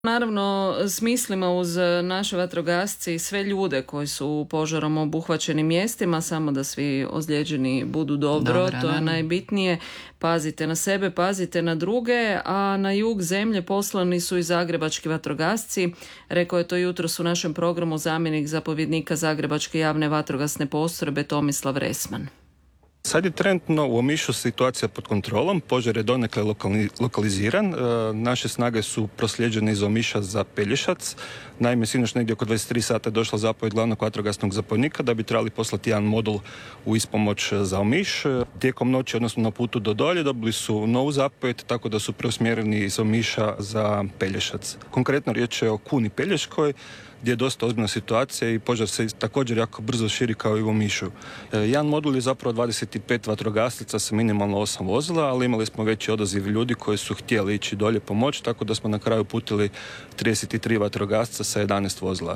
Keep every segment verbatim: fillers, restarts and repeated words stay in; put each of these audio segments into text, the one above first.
Naravno, smislimo uz naše vatrogasce i sve ljude koji su u požarom obuhvaćenim mjestima, samo da svi ozlijeđeni budu dobro, Dobro, to je da. najbitnije. Pazite na sebe, pazite na druge, a na jug zemlje poslani su i zagrebački vatrogasci. Rekao je to jutros u našem programu zamjenik zapovjednika Zagrebačke javne vatrogasne postrojbe Tomislav Resman. Sad je trenutno u Omišu situacija pod kontrolom, požar je donekle lokali, lokaliziran, e, naše snage su proslijeđene iz Omiša za Pelješac. Naime, sinoć negdje oko dvadeset tri sata je došla zapovjed glavnog vatrogasnog zapovjednika da bi trebali poslati jedan modul u ispomoć za Omiš. Tijekom noći, odnosno na putu do dolje, dobili su novu zapovjed, tako da su preusmjereni iz Omiša za Pelješac. Konkretno riječ je o Kuni Pelješkoj, gdje je dosta ozbiljna situacija i požar se također jako brzo širi kao i u Omišu. E, jedan modul je zapravo dvadeset pet vatrogasaca sa minimalno osam vozila, ali imali smo veći odaziv ljudi koji su htjeli ići dolje pomoći, tako da smo na kraju putili trideset tri vatrogasca sa jedanaest vozila.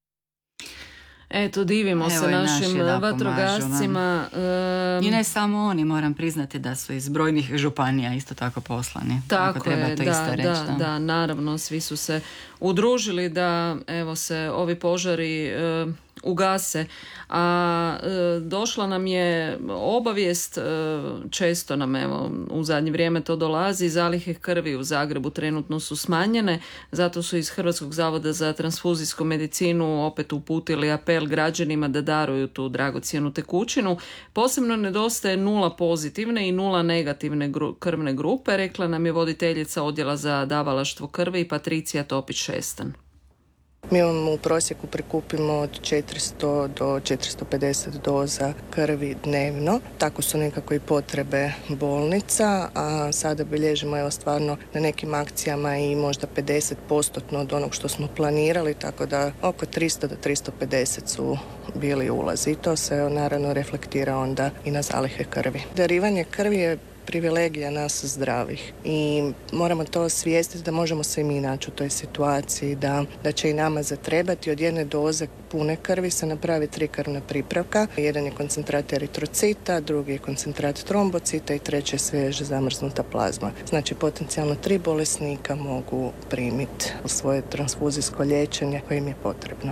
Eto, divimo Evo se i našim naši, da, vatrogascima. I ne samo oni, moram priznati da su iz brojnih županija isto tako poslani. Tako Ako treba je, to da, isto reći, da, da. da, naravno, svi su se udružili da evo se ovi požari e, ugase. A e, došla nam je obavijest, e, često nam evo u zadnje vrijeme to dolazi, zalihe krvi u Zagrebu trenutno su smanjene, zato su iz Hrvatskog zavoda za transfuzijsku medicinu opet uputili apel građanima da daruju tu dragocjenu tekućinu. Posebno nedostaje nula pozitivne i nula negativne gru, krvne grupe, rekla nam je voditeljica odjela za davalaštvo krvi Patricija Topić-Šestan. Mi vam u prosjeku prikupimo od četiristo do četiristo pedeset doza krvi dnevno. Tako su nekako i potrebe bolnica, a sada bilježimo evo stvarno na nekim akcijama i možda pedeset posto od onog što smo planirali, tako da oko tristo do tristo pedeset su bili ulazi. I to se naravno reflektira onda i na zalihe krvi. Darivanje krvi je privilegija nas zdravih i moramo to osvijestiti da možemo se i mi naći u toj situaciji, da, da će i nama zatrebati. Od jedne doze pune krvi se napravi tri krvna pripravka. Jedan je koncentrat eritrocita, drugi je koncentrat trombocita i treće je svježe zamrznuta plazma. Znači potencijalno tri bolesnika mogu primiti svoje transfuzijsko liječenje koje im je potrebno.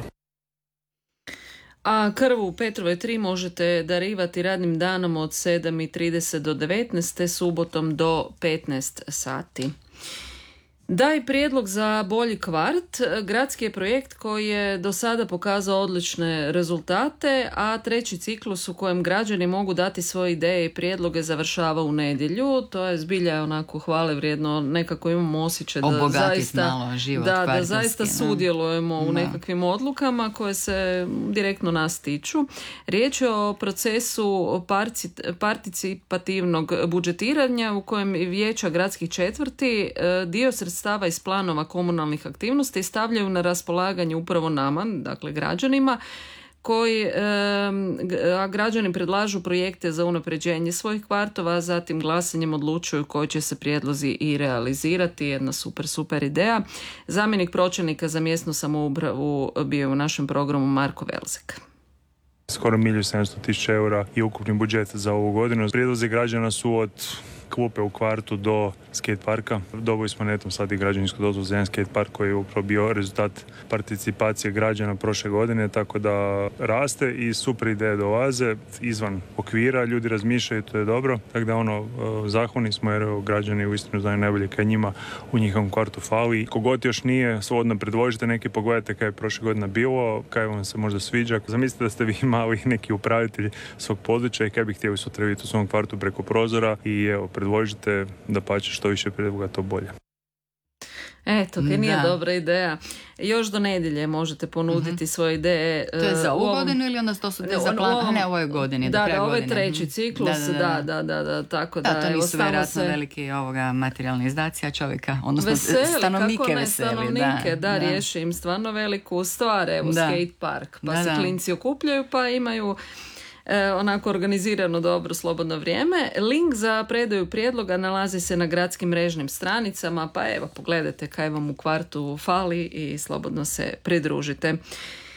A krv u Petrovoj tri možete darivati radnim danom od sedam i trideset do devetnaest, te subotom do petnaest sati. Daj prijedlog za bolji kvart. Gradski je projekt koji je do sada pokazao odlične rezultate, a treći ciklus u kojem građani mogu dati svoje ideje i prijedloge završava u nedjelju. To je zbilja onako hvale vrijedno, nekako imamo osjećaj da zaista, malo život da, da zaista ne? sudjelujemo u da. nekakvim odlukama koje se direktno nas tiču. Riječ je o procesu participativnog budžetiranja u kojem vijeća gradskih četvrti dio sredstava stava iz planova komunalnih aktivnosti stavljaju na raspolaganje upravo nama, dakle građanima, koji a građani predlažu projekte za unapređenje svojih kvartova, a zatim glasanjem odlučuju koji će se prijedlozi i realizirati. Jedna super, super ideja. Zamjenik pročelnika za mjesnu samoupravu bio je u našem programu Marko Velzek. Skoro milijun sedamsto tisuća eura je ukupni budžet za ovu godinu. Prijedlozi građana su od klupe u kvartu do skate parka. Dobili smo netom sad i građevinsku dozvolu za jedan skate park koji je upravo bio rezultat participacije građana prošle godine, tako da raste i super ideje dolaze izvan okvira, ljudi razmišljaju, to je dobro. Tako da ono, zahvalni smo jer građani uistinu znaju najbolje kaj njima u njihovom kvartu fali. Kogod još nije, slobodno predložite neki, pogledajte kaj je prošle godine bilo, kaj vam se možda sviđa. Zamislite da ste vi mali neki upravitelj svog područja i kaj bi htjeli sutra vidjeti u svom kvartu preko prozora i evo, predložite da pače što više prijedloga, to bolje. Eto, kaj nije da. dobra ideja. Još do nedjelje možete ponuditi mm-hmm. svoje ideje. To je za ovu ovom... godinu ili onda to su ne, za plan? Ovom... Ne, ovoj godini. Da, do da, ovo je godine. treći ciklus. Da, da, da, da, da, da tako da. Da, to nisu vjerojatno se... veliki ovoga materijalni izdaci, a čovjeka, odnosno veseli, stanovnike kako ne, veseli. Stanovnike, da, da, da. riješi im stvarno veliku stvar. Evo, da. skate park. Pa da, se da. klinci okupljaju, pa imaju E, onako organizirano dobro slobodno vrijeme. Link za predaju prijedloga nalazi se na gradskim mrežnim stranicama, pa evo pogledajte kaj vam u kvartu fali i slobodno se pridružite.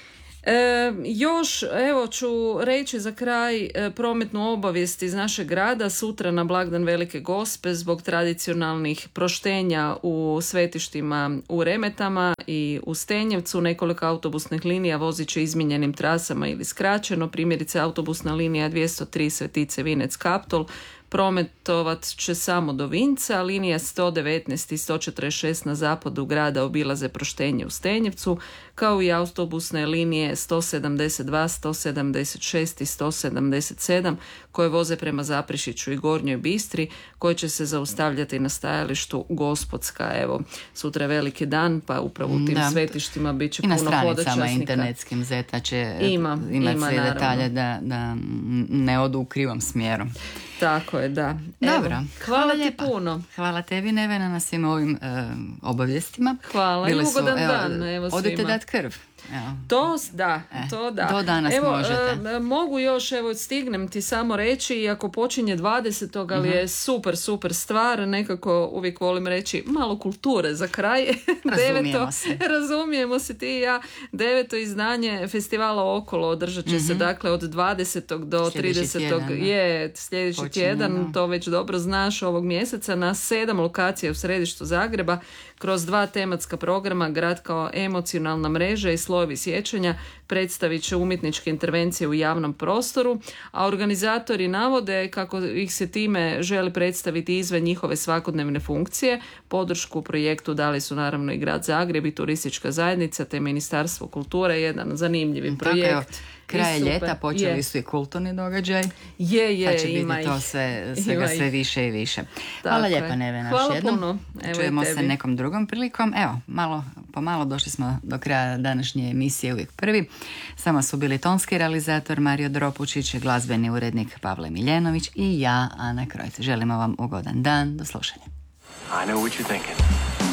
E, još, evo ću reći za kraj e, prometnu obavijest iz našeg grada. Sutra na blagdan Velike Gospe zbog tradicionalnih proštenja u svetištima u Remetama i u Stenjevcu nekoliko autobusnih linija vozit će izmijenjenim trasama ili skraćeno. Primjerice autobusna linija dvjesto tri Svetice Vinec Kaptol prometovat će samo do Vinca, linija sto devetnaest i sto četrdeset šest na zapadu grada obilaze Proštenje u Stenjevcu, kao i autobusne linije sto sedamdeset dva, sto sedamdeset šest i sto sedamdeset sedam koje voze prema Zaprešiću i Gornjoj Bistri, koje će se zaustavljati na stajalištu Gospodska. Evo, sutra je veliki dan, pa upravo u tim da. svetištima bit će puno hodočasnika. I na stranicama internetskim Zeta će ima, imati ima, sve naravno. detalje da, da ne odu u krivom smjeru. Tako je, da. Dobro. Evo, hvala, hvala ti lijepa. puno. Hvala tebi, Nevena, na svim ovim e, obavijestima. Hvala Bile i ugodan evo, dan. Evo odite svima. dat krv. Evo. To da, e, to da. Do danas evo, možete. E, mogu još, evo stignem ti samo reći, iako počinje dvadesetog ali uh-huh. je super, super stvar, nekako uvijek volim reći malo kulture za kraj. Razumijemo Deveto, se. Razumijemo se ti i ja. Deveto izdanje festivala Okolo održat će uh-huh. se dakle od dvadesetog do sljedeći tridesetog tjedan, je sljedeći Počinje, tjedan, no. to već dobro znaš, ovog mjeseca na sedam lokacija u središtu Zagreba kroz dva tematska programa Grad kao emocionalna mreža i slojevi sjećanja predstavit će umjetničke intervencije u javnom prostoru, a organizatori navode kako ih se time želi predstaviti izvan njihove svakodnevne funkcije. Podršku u projektu dali su naravno i Grad Zagreb i Turistička zajednica te Ministarstvo kulture, jedan zanimljivi projekt. Tako je, kraj ljeta počeli je. su i kulturni događaj. Je, je, pa će ima biti to ih. sve, svega sve više i više. Tako Hvala je. lijepa, Nevena, Hvala još jednom. puno. Evo Čujemo se nekom drugom prilikom. Evo, malo po malo došli smo do kraja današnje emisije Uvijek prvi. Samo su bili tonski realizator Mario Dropučić, glazbeni urednik Pavle Miljenović i ja, Ana Krojc. Želimo vam ugodan dan. Do slušanja. I know what you're thinking.